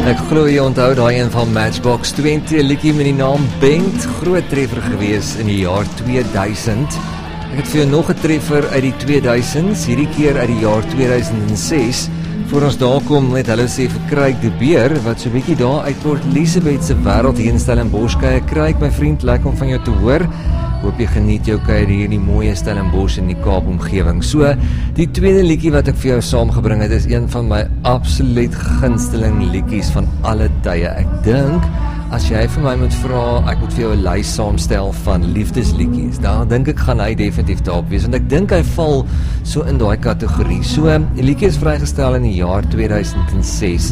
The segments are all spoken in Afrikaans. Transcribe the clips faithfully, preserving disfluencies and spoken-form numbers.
Ek glo jy onthou daai een van Matchbox twintig, liedjie met die naam Bent, groot treffer gewees in die jaar twee duisend. Ek het vir jou nog 'n treffer uit die twee duisends, hierdie keer uit die jaar twee duisend ses. Voor ons daar kom, net hulle sê vir Kryk de Beer, wat so 'n bietjie daar uit Port Elizabeth se wêreld hier in Stellenbosch kuier. Kryk, my vriend, lekker om van jou te hoor. Hoop jy geniet jou kuier hier in die mooie Stellenbosch in die Kaap-omgewing. So, die tweede liedjie wat ek vir jou saamgebring het, is een van my absoluut gunsteling liedjies van alle tye. Ek dink, as jy vir my moet vra, ek moet vir jou 'n lys saamstel van liefdesliedjies, dan dink ek gaan hy definitief daarop wees, want ek dink hy val so in daai kategorie. So, die liedjie is vrygestel in die jaar twee duisend ses.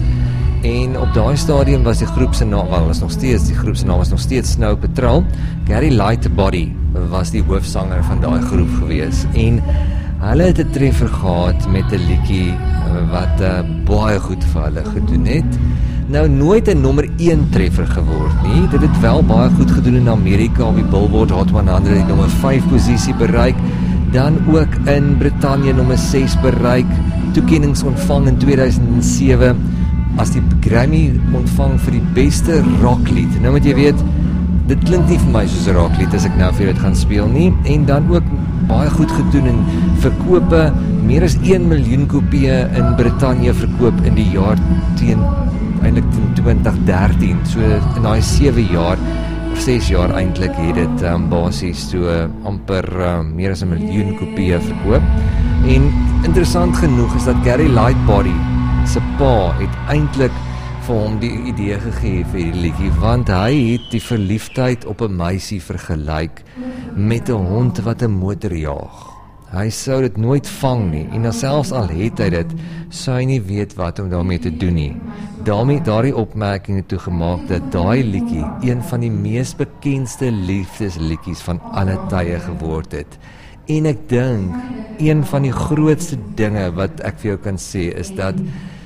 En op daai stadium was die groep se naam, wel, was nog steeds, die groep se naam was nog steeds Snow Patrol. Gary Lightbody was die hoofsanger van daai groep gewees. En hulle het 'n treffer gehad met 'n liedjie wat uh, baie goed vir hulle gedoen het. Nou nooit 'n nommer een treffer geword nie. Dit het wel baie goed gedoen in Amerika op die Billboard Hot honderd, die nommer vyf posisie bereik. Dan ook in Brittanje nommer ses bereik. Toekennings ontvang in twee duisend sewe. As die Grammy ontvang vir die beste rocklied. Nou moet jy weet, dit klink nie vir my soos 'n rocklied as ek nou vir dit gaan speel nie. En dan ook baie goed gedoen in verkope, meer as een miljoen kopieë in Brittanje verkoop in die jaar teen eintlik teen twintig dertien. So in daai sewe jaar of ses jaar eintlik het dit um, basies so uh, amper um, meer as 'n miljoen kopieë verkoop. En interessant genoeg is dat Gary Lightbody se pa het eintlik vir hom die idee gegee vir die liedjie, want hy het die verliefdheid op 'n meisie vergelyk met 'n hond wat 'n motor jaag. Hy sou dit nooit vang nie, en selfs al het hy dit, sou hy nie weet wat om daarmee te doen nie. Daarmee daardie opmerking het toe gemaak dat daai liedjie een van die mees bekendste liefdesliedjies van alle tye geword het. En ek dink, een van die grootste dinge wat ek vir jou kan sê, is dat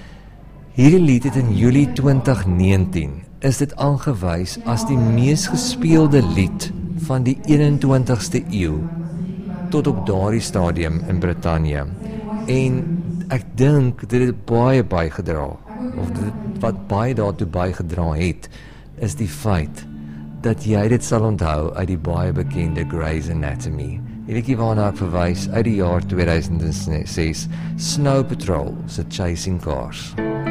hierdie lied het in Julie twintig negentien is dit aangewys as die mees gespeelde lied van die eenentwintigste eeu tot op daardie stadium in Brittanje. En ek dink dit het baie bygedra, of dit, wat baie daartoe bygedra het, is die feit dat jy dit sal onthou uit die baie bekende Grey's Anatomy. Die liedjie waarna ek verwys uit die jaar twee duisend ses, Snow Patrol se Chasing Cars.